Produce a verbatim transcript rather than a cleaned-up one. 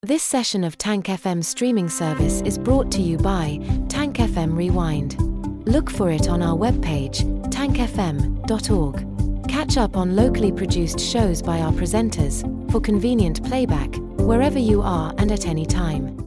This session of Tank F M streaming service is brought to you by Tank F M Rewind. Look for it on our webpage, tank f m dot org. Catch up on locally produced shows by our presenters, for convenient playback, wherever you are and at any time.